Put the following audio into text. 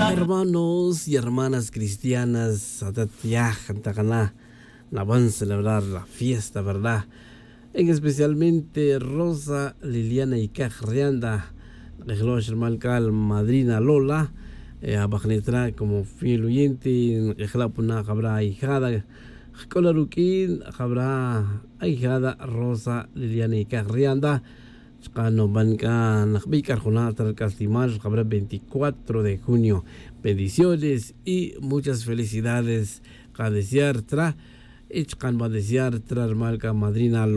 Hermanos y hermanas cristianas, la van a celebrar la fiesta, ¿verdad? En especialmente Rosa, Liliana y Cajrianda, Reglosh Malcal, Madrina Lola, Abajnetra como fiel oyente, Ejlapuna habrá hijada, Colaruquín habrá hijada Rosa, Liliana y Cajrianda. Nos van a Nakbikar Jonathan Castimar, habrá 24 de junio. Bendiciones y muchas felicidades. Cadeciar tra, Ichkan va a desear tra, marca madrina.